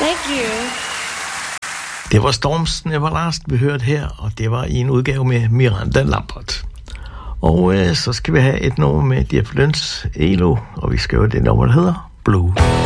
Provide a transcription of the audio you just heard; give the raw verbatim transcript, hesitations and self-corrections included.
Thank you. Det var Storms Never Last, vi hørte her, og det var i en udgave med Miranda Lambert. Og øh, så skal vi have et nummer med Jeff Lynne's E L O, og vi skal høre det nummer, der hedder Blue.